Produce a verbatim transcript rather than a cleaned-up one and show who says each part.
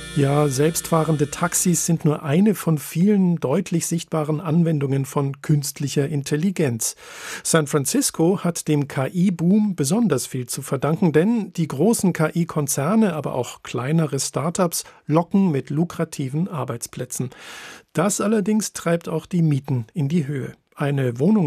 Speaker 1: Ja, selbstfahrende Taxis sind nur eine von vielen deutlich sichtbaren Anwendungen von künstlicher Intelligenz. San Francisco hat dem K I-Boom besonders viel zu verdanken, denn die großen K I-Konzerne, aber auch kleinere Startups locken mit lukrativen Arbeitsplätzen. Das allerdings treibt auch die Mieten in die Höhe. Eine Wohnung